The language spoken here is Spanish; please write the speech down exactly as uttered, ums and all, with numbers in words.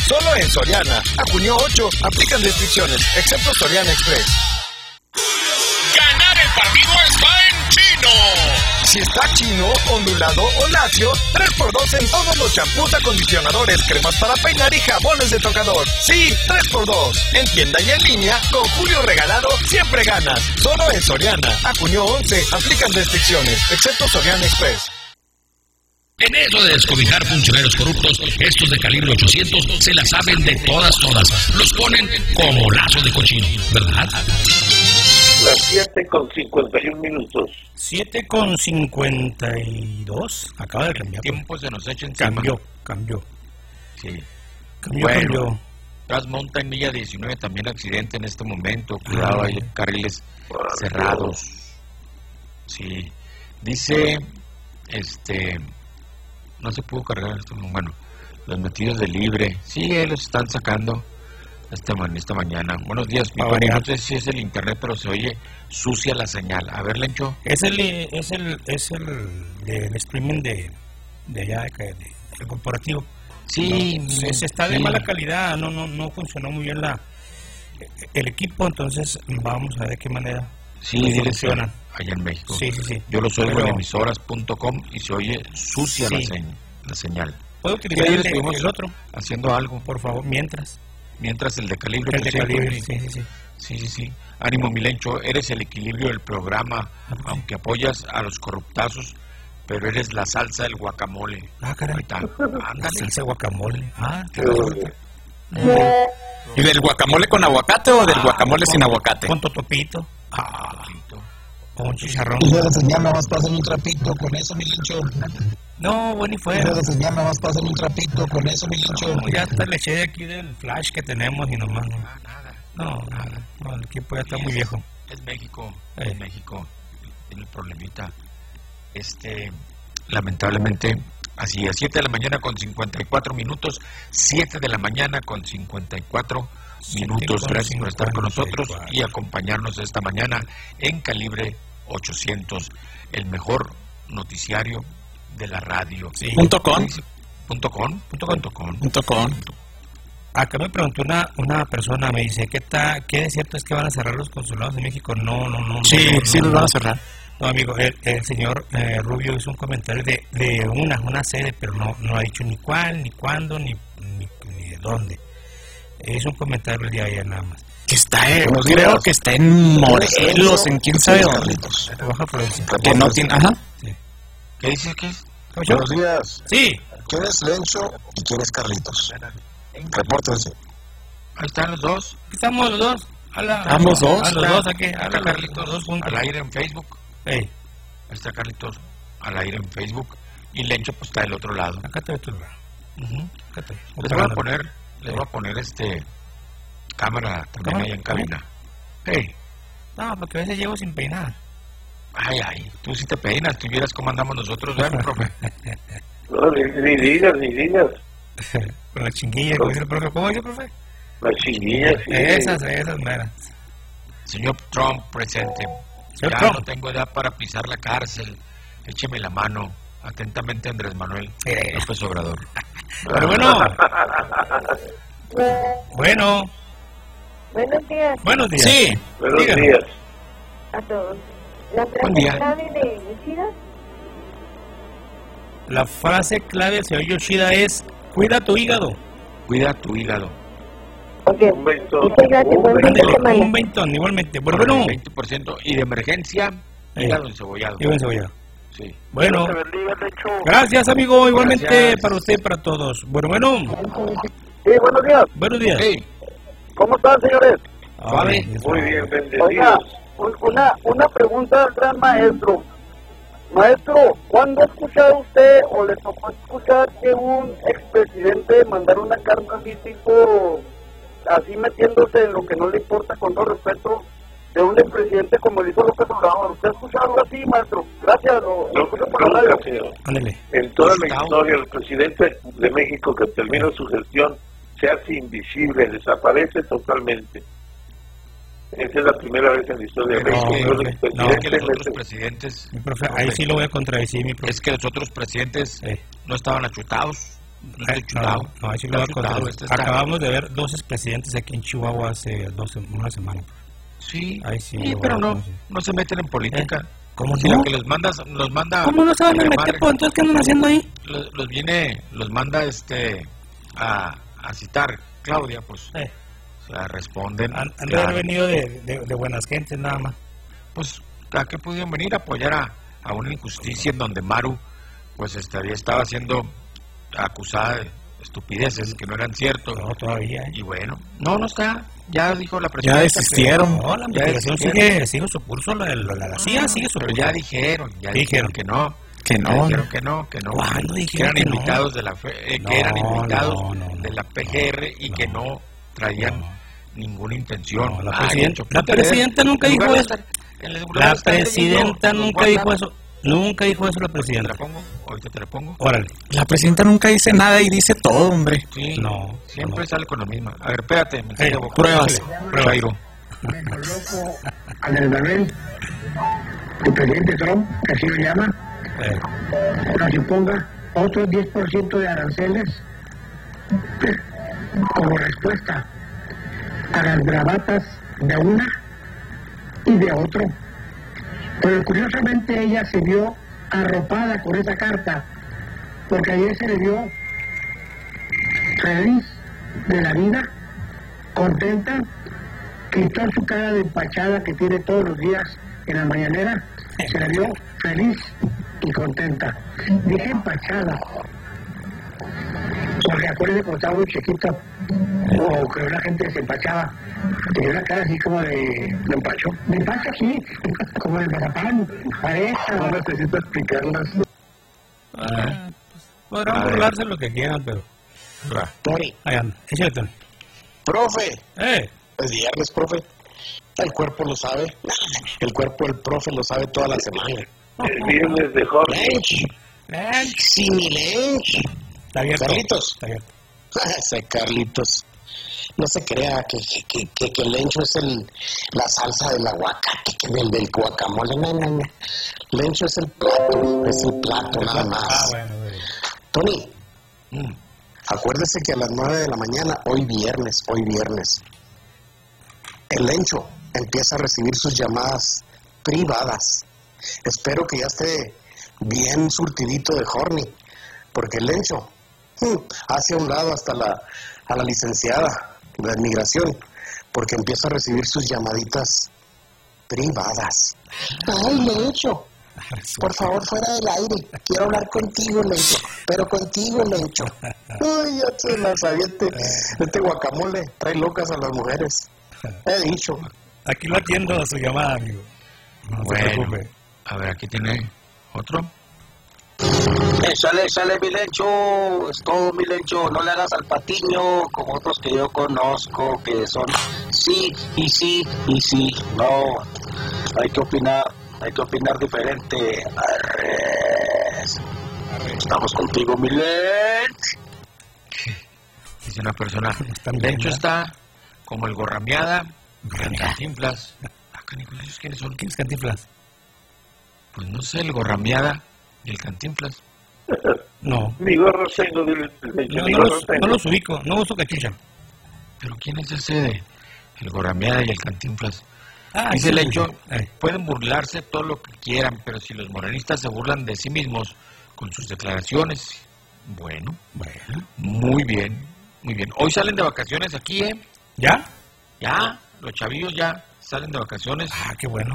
Solo en Soriana. A junio ocho, aplican restricciones, excepto Soriana Express. Ganar el partido está en Chino. Si está chino, ondulado o lacio, tres por dos en todos los champús, acondicionadores, cremas para peinar y jabones de tocador. Sí, tres por dos. En tienda y en línea, con Julio Regalado, siempre ganas. Solo en Soriana. A junio once, aplican restricciones, excepto Soriana Express. En eso de descobijar funcionarios corruptos, estos de calibre ochocientos se la saben de todas, todas. Los ponen como lazo de cochino, ¿verdad? Las siete con cincuenta y un minutos. siete con cincuenta y dos. Acaba de cambiar. El tiempo se nos echa encima. Cambió, cambió. Sí. Cambió, bueno, cambió. Tras Mountain Milla diecinueve también accidente en este momento. Cuidado, ah, hay carriles cerrados. Sí. Dice, este... no se pudo cargar esto. Bueno, los metidos de libre. Sí, los están sacando esta, esta mañana. Buenos días, mi padre. No sé si es el internet, pero se oye sucia la señal. A ver, Lencho. Es el es el es el, el streaming de, de allá de, de, del corporativo. Sí, no, se, se está de sí. mala calidad. No no no funcionó muy bien la el equipo, entonces vamos a ver de qué manera. Sí, funciona allá en México. Sí, sí, sí. Yo lo oigo pero... en emisoras punto com y se oye sucia sí. la, señ la señal. ¿Puedo utilizar el, de, el otro? Haciendo algo. Por favor, mientras. Mientras el de calibre. El de calibre, sí, sí, sí. Sí, sí, sí. Ánimo, Milencho, eres el equilibrio del programa, okay. aunque apoyas a los corruptazos, pero eres la salsa del guacamole. Ah, caray. La salsa del guacamole. Ah, qué ¿Y del guacamole con aguacate o del ah, guacamole con, sin aguacate? Con totopito. Ah, con chicharrón. Y de señal nada más pasan un trapito, con eso, mi Lincho. No, bueno, y fuera. Y de señal nada más pasan un trapito, con eso, mi Lincho. No, ya hasta le eché de aquí del flash que tenemos y nomás no. Nada, no, nada. No, el equipo ya está muy viejo. Es México, es eh. México. Tiene el problemita. Este, lamentablemente, así a siete de la mañana con cincuenta y cuatro minutos, siete de la mañana con cincuenta y cuatro minutos. Gracias por estar con nosotros y acompañarnos esta mañana en Calibre ochocientos, el mejor noticiario de la radio. Sí. Punto com. Punto com. Punto com. Punto com. Acá me preguntó una, una persona, me dice, ¿qué está, qué es cierto es que van a cerrar los consulados de México? No, no, no. Sí, no, sí no, los no. van a cerrar. No, amigo, el, el señor eh, Rubio hizo un comentario de, de una, una sede, pero no, no ha dicho ni cuál, ni cuándo, ni, ni, ni de dónde. Es un comentario el día de ayer nada más. Que está en, no creo que está en Morelos, en quién sabe dónde. Baja provincia. Que no tiene, ajá. Sí. ¿Qué dice que es? Buenos días. Sí. ¿Quién es Lencho y quién es Carlitos? Repórtense. Ahí están los dos. Aquí estamos los dos. Ala, Ambos dos. A los dos aquí. Ahí está Carlitos dos juntos. Al aire en Facebook. Hey. Ahí está Carlitos al aire en Facebook. Y Lencho pues está del otro lado. Acá te veo tu lado. Uh-huh. Acá te veo. Les voy a poner, les voy a poner este cámara también ahí en cabina. Hey. No, porque a veces llego sin peinar. Ay, ay, tú sí te peinas, tú vieras cómo andamos nosotros, ¿verdad, profe? No, ni, ni digas, ni digas. Con la chinguilla, como dice el profe. ¿Cómo dice el profe? Las chinguillas, sí. Esas, esas, meras. Señor Trump presente. Señor ya Trump. No tengo edad para pisar la cárcel. Écheme la mano. Atentamente, Andrés Manuel eh. López Obrador. Pero bueno. Bueno. Buenos días. Buenos días. Sí. Buenos Díganos. días. A todos. La Buen día. frase clave de Yoshida. La frase clave del señor Yoshida es: cuida tu hígado. Cuida tu hígado. Ok. Un veintón. Muchas gracias. Un Buen fin de Ándele, semana. un veintón, igualmente. Bueno, bueno. veinte por ciento. Y de emergencia, Eh. hígado encebollado. Hígado encebollado. Sí. Bueno. Dios te bendiga, Lecho. Gracias, amigo. Igualmente Gracias. para usted y para todos. Bueno, bueno. Sí, buenos días. Buenos días. Hey. ¿Cómo están, señores? Ay, Muy bien, Oiga, bendecidos. un- una, una pregunta al gran maestro. Maestro, ¿cuándo ha escuchado usted o le tocó escuchar que un expresidente mandara una carta así tipo, así metiéndose en lo que no le importa, con todo respeto, de un expresidente como lo hizo López Obrador? ¿Usted ha escuchado algo así, maestro? Gracias, lo, lo escucho por la radio. Nunca, señor. Ándele. En toda la Gustavo. historia, el presidente de México que termina su gestión se hace invisible, desaparece totalmente. Esa es la primera vez en la historia de Pero México. es que- que un no, Es expresidente que los otros mete- presidentes. Mi profe, ahí sí lo voy a contradecir, mi profe. Es que los otros presidentes Eh. no estaban achutados. Eh, no, no, ahí sí lo va a contar. Este está... Acabamos de ver dos expresidentes aquí en Chihuahua hace dos, una semana. Sí, ahí sí, sí pero no, no se meten en política. ¿Eh? ¿Cómo si no? Lo que los manda, los manda ¿Cómo no se van a meter? Pues, entonces, ¿qué andan haciendo ahí? Los, los viene, los manda este a, a citar Claudia, pues. Eh. O sea, responden. Han, han de haber venido de, de, de buenas gentes, nada más. Pues, ¿a qué pudieron venir? A apoyar a, a una injusticia en donde Maru, pues, estaría, estaba siendo acusada de estupideces que no eran ciertos. No, todavía. ¿eh? Y bueno, no, no está. Ya dijo la presidenta. Ya desistieron. No, la investigación sigue, sigue su curso, la, la, la, la C I A sigue su Pero curso. ya dijeron, ya dijeron dijeron que no. Que no. Ya dijeron que no, que no. ¿Cuándo que dijeron eran que no? invitados de la fe, eh, No, que eran invitados no, no, no, de la P G R y no, que no traían no. ninguna intención. No, la Ay, presidenta, Choco, la presidenta nunca en dijo lugar de eso. estar- en lugar de La estar presidenta leyendo nunca los dijo WhatsApp, eso. Nunca dijo eso la ¿Te presidenta. la pongo? Ahorita te la pongo. Órale. La presidenta nunca dice nada y dice todo, hombre. Sí, No, siempre no. sale con lo mismo. A ver, espérate. Me Eh, enseño, pruebas. Pruebas. Chairo. Me coloco a Andrés Manuel, el presidente Trump, que así lo llama, Eh, nos imponga otro diez por ciento de aranceles como respuesta a las bravatas de una y de otro. Pero curiosamente ella se vio arropada con esa carta, porque ayer se le vio feliz de la vida, contenta, quitó su cara de empachada que tiene todos los días en la mañanera, se le vio feliz y contenta. Dije empachada, porque acuérdense cuando estaba muy chiquito, o que una gente se empachaba, tenía una cara así como de, de empacho, de empacho sí, como de mazapán, pareja, no necesito explicarlas. ah, pues, podrán A ver. burlarse lo que quieran, pero. Va. Tony, Ahí anda. Échale, Tony. profe, Eh, es viernes, profe. El cuerpo lo sabe. El cuerpo del profe lo sabe toda la semana. El viernes de Jorge. Lench, Lench. sí, mi Lench. Está abierto. Carlitos. Está abierto. Ese Carlitos. No se crea que, que, que, que el lencho es el, la salsa del aguacate, que del, del guacamole. No, no, no. Lencho es el plato, es el plato nada Ah, más. bueno, güey. Tony, Mm. acuérdese que a las nueve de la mañana, hoy viernes, hoy viernes, el lencho empieza a recibir sus llamadas privadas. Espero que ya esté bien surtidito de horny, porque el lencho hmm, hace a un lado hasta la, a la licenciada de migración, porque empieza a recibir sus llamaditas privadas. Ay, lencho, por favor, fuera del aire, quiero hablar contigo, lencho, pero contigo, lencho. Ay, ya se las aviente. Este guacamole trae locas a las mujeres. He dicho. Aquí lo atiendo a su llamada, amigo. No se Bueno, preocupe. a ver, aquí tiene otro. Échale, échale, mi lencho, es todo, mi lencho, no le hagas al patiño como otros que yo conozco que son sí y sí y sí. No, hay que opinar, hay que opinar diferente. Arres. Estamos contigo, mi lencho. Dice una persona. Están De bien, hecho, ¿verdad? está como el gorrameada, Cantinflas. Ah, canículas, ¿esos quiénes son? ¿Quién es Cantinflas? Pues no sé, el gorrameada y el Cantinflas. No. Mi gorro tengo, dile, No, mi no, gorro los, tengo. no los ubico. No uso cachucha. ¿Pero quién es ese de el gorrameada y el Cantinflas? Ah, Dice sí, el sí, hecho, sí. Eh, pueden burlarse todo lo que quieran, pero si los morenistas se burlan de sí mismos con sus declaraciones, bueno, bueno. muy bien, muy bien. Hoy salen de vacaciones aquí, ¿eh? ¿Ya? Ya, los chavillos ya salen de vacaciones. Ah, qué bueno.